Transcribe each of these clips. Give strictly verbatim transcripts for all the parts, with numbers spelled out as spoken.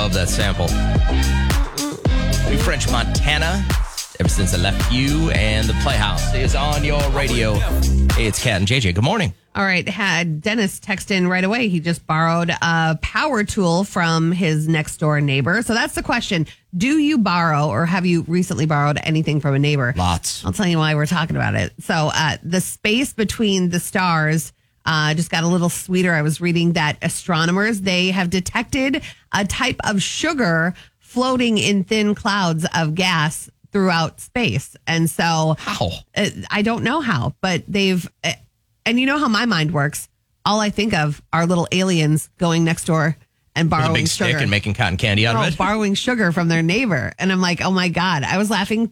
love that sample. New French Montana. Ever since I left you, and the Playhouse is on your radio. Hey, it's Kat and J J. Good morning. All right. Had Dennis text in right away. He just borrowed a power tool from his next door neighbor. So that's the question. Do you borrow or have you recently borrowed anything from a neighbor? Lots. I'll tell you why we're talking about it. So uh, the space between the stars uh, just got a little sweeter. I was reading that astronomers, they have detected a type of sugar floating in thin clouds of gas throughout space. And so how? Uh, I don't know how, but they've, uh, and you know how my mind works. All I think of are little aliens going next door and borrowing With a big sugar. stick and making cotton candy out no, of it. Borrowing sugar from their neighbor. And I'm like, oh my God, I was laughing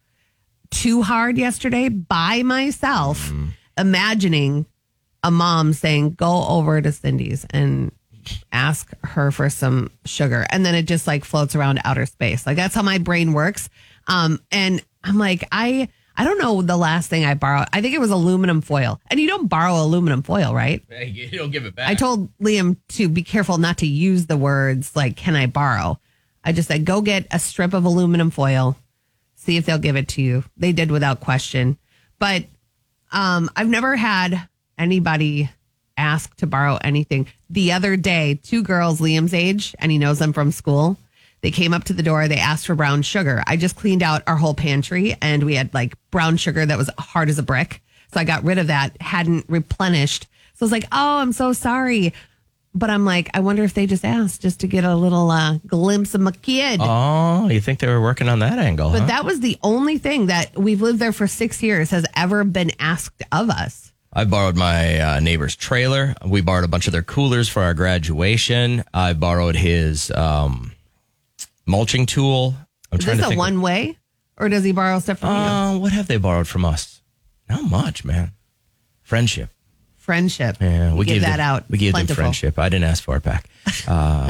too hard yesterday by myself, mm. imagining a mom saying, go over to Cindy's and ask her for some sugar. And then it just like floats around outer space. Like that's how my brain works. Um, and I'm like, I, I don't know the last thing I borrowed. I think it was aluminum foil. And you don't borrow aluminum foil, right? You don't give it back. I told Liam to be careful not to use the words like, can I borrow? I just said, go get a strip of aluminum foil. See if they'll give it to you. They did without question. But um, I've never had anybody ask to borrow anything. The other day, two girls Liam's age, and he knows them from school. They came up to the door. They asked for brown sugar. I just cleaned out our whole pantry and we had like brown sugar that was hard as a brick. So I got rid of that, hadn't replenished. So I was like, oh, I'm so sorry. But I'm like, I wonder if they just asked just to get a little uh, glimpse of my kid. Oh, you think they were working on that angle, But huh? that was the only thing that we've lived there for six years has ever been asked of us. I borrowed my uh, neighbor's trailer. We borrowed a bunch of their coolers for our graduation. I borrowed his... Um, mulching tool. I'm Is trying this to a think one way or does he borrow stuff from uh, you? What have they borrowed from us? Not much, man. Friendship. Friendship. Yeah, we give gave that them, out. We gave Plentiful. them friendship. I didn't ask for it back. Uh,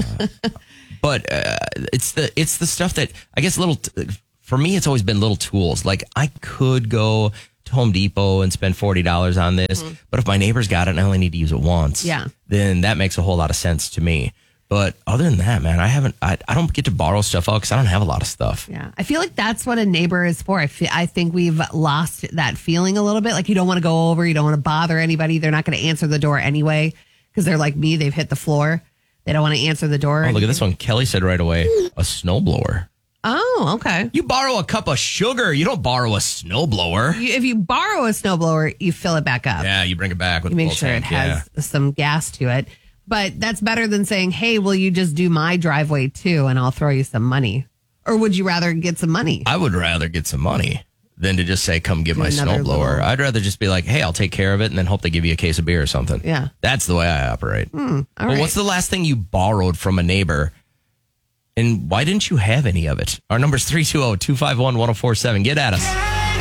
but uh, it's the it's the stuff that I guess little t- for me. It's always been little tools. Like I could go to Home Depot and spend forty dollars on this, mm-hmm. but if my neighbor's got it and I only need to use it once, yeah. then that makes a whole lot of sense to me. But other than that, man, I haven't, I, I don't get to borrow stuff out because I don't have a lot of stuff. Yeah. I feel like that's what a neighbor is for. I, feel, I think we've lost that feeling a little bit. Like you don't want to go over, you don't want to bother anybody. They're not going to answer the door anyway because they're like me. They've hit the floor. They don't want to answer the door. Oh, look at this one. Kelly said right away, a snowblower. Oh, okay. You borrow a cup of sugar. You don't borrow a snowblower. You, if you borrow a snowblower, you fill it back up. Yeah, you bring it back with you the make full sure tank. it has yeah. some gas to it. But that's better than saying, hey, will you just do my driveway too and I'll throw you some money? Or would you rather get some money? I would rather get some money than to just say, come get Do my another snowblower. little- I'd rather just be like, hey, I'll take care of it and then hope they give you a case of beer or something. Yeah. That's the way I operate. Mm, all Well, right. what's the last thing you borrowed from a neighbor? And why didn't you have any of it? Our number's three two zero, two five one, one zero four seven. Get at us.